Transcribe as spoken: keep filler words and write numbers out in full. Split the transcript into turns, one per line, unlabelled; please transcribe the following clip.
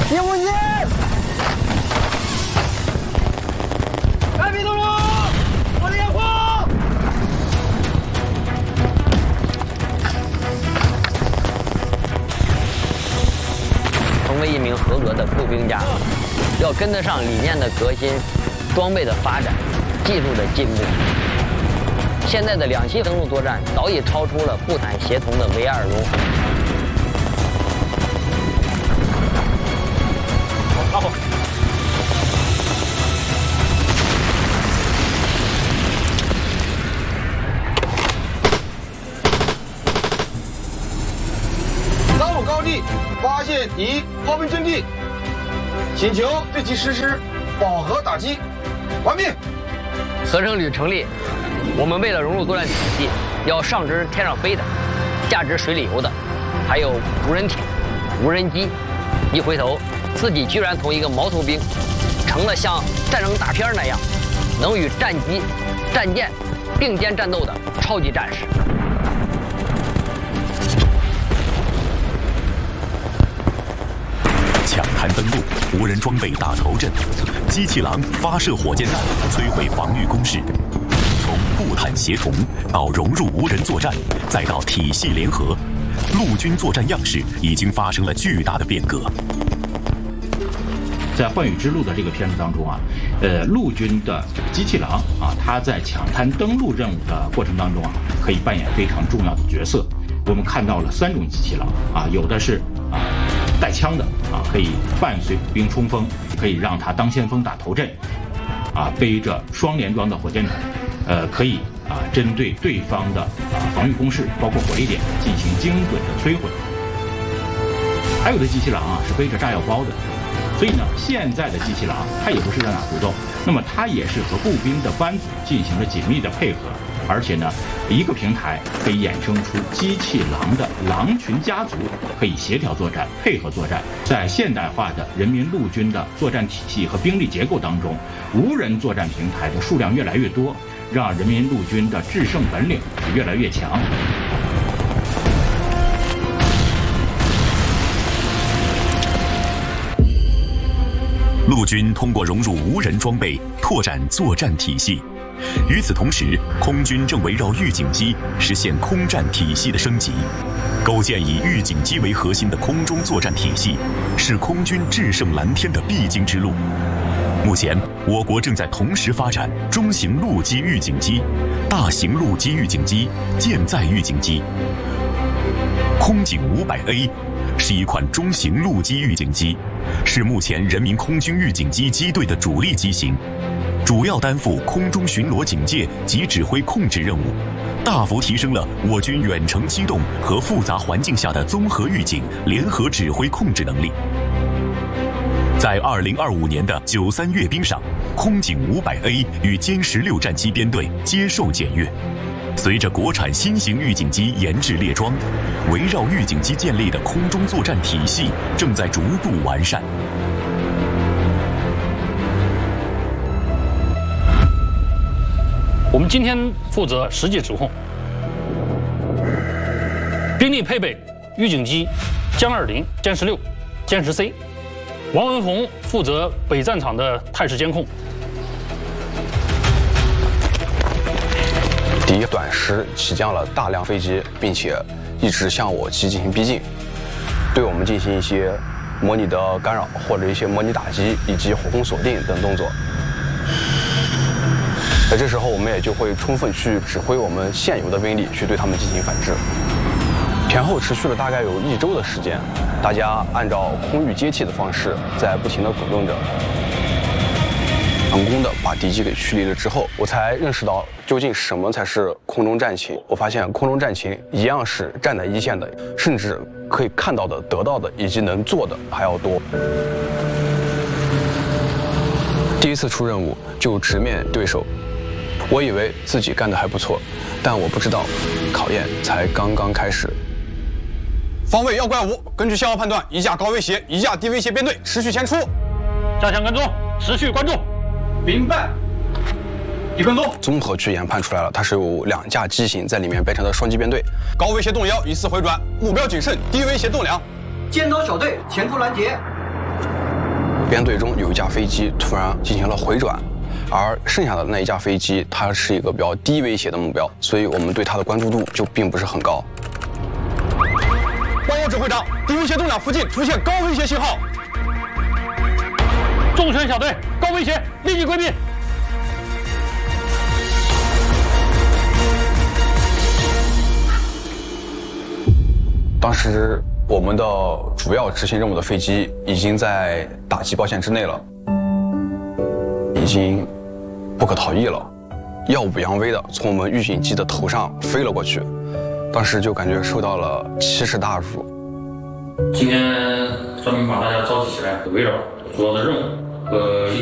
第五集，开辟道路，火力掩护。
成为一名合格的步兵家，要跟得上理念的革新、装备的发展、技术的进步。现在的两栖登陆作战早已超出了步坦协同的唯二融合。
拉后。
登陆高地，发现敌炮兵阵地，请求对其实施饱和打击。完毕。
合成旅成立，我们为了融入作战体系，要上知天上飞的，下知水里游的，还有无人艇、无人机。一回头，自己居然从一个毛头兵，成了像战争大片那样，能与战机、战舰并肩战斗的超级战士。
抢滩登陆，无人装备大头阵，机器狼发射火箭弹，摧毁防御工事。从步坦协同到融入无人作战，再到体系联合，陆军作战样式已经发生了巨大的变革。
在《幻羽之路》的这个片子当中啊，呃，陆军的这个机器狼啊，它在抢滩登陆任务的过程当中啊，可以扮演非常重要的角色。我们看到了三种机器狼啊，有的是啊带枪的啊，可以伴随步兵冲锋，可以让它当先锋打头阵，啊，背着双联装的火箭筒，呃，可以啊针对对方的啊防御工事，包括火力点进行精准的摧毁。还有的机器狼啊是背着炸药包的。所以呢，现在的机器狼它也不是单打独斗，那么它也是和步兵的班组进行了紧密的配合，而且呢，一个平台可以衍生出机器狼的狼群家族，可以协调作战、配合作战。在现代化的人民陆军的作战体系和兵力结构当中，无人作战平台的数量越来越多，让人民陆军的制胜本领越来越强。
陆军通过融入无人装备，拓展作战体系。与此同时，空军正围绕预警机实现空战体系的升级，构建以预警机为核心的空中作战体系，是空军制胜蓝天的必经之路。目前，我国正在同时发展中型陆基预警机、大型陆基预警机、舰载预警机。空警五百 A 是一款中型陆基预警机，是目前人民空军预警机机队的主力机型，主要担负空中巡逻警戒及指挥控制任务，大幅提升了我军远程机动和复杂环境下的综合预警、联合指挥控制能力。在二零二五年的九三阅兵上，空警五百 A 与歼十六战机编队接受检阅。随着国产新型预警机研制列装，围绕预警机建立的空中作战体系正在逐步完善。
我们今天负责实际指控，兵力配备预警机歼二零、歼十六、歼十 C。王文宏负责北战场的态势监控。
敌短时起降了大量飞机，并且一直向我机进行逼近，对我们进行一些模拟的干扰或者一些模拟打击以及火攻锁定等动作。在这时候，我们也就会充分去指挥我们现有的兵力去对他们进行反制。前后持续了大概有一周的时间，大家按照空域接替的方式在不停地滚动着。成功的把敌机给驱离了之后，我才认识到究竟什么才是空中战情。我发现空中战情一样是站在一线的，甚至可以看到的、得到的以及能做的还要多。第一次出任务就直面对手，我以为自己干得还不错，但我不知道考验才刚刚开始。
方位要怪五，根据信号判断，一架高威胁、一架低威胁编队持续前出，
加强跟踪，持续关注。
明白。一分钟。
综合去研判出来了，它是有两架机型在里面变成了双机编队。
高威胁动摇，依次回转，目标谨慎，低威胁动两。
尖刀小队前突拦截。
编队中有一架飞机突然进行了回转，而剩下的那一架飞机它是一个比较低威胁的目标，所以我们对它的关注度就并不是很高。
报告指挥长，敌威胁动两附近出现高威胁信号。
重拳小队，高威胁，立即规避。
当时我们的主要执行任务的飞机已经在打击包线之内了，已经不可逃逸了，耀武扬威的从我们预警机的头上飞了过去，当时就感觉受到了奇耻大辱。
今天专门把大家召集起来，围绕主要的任务和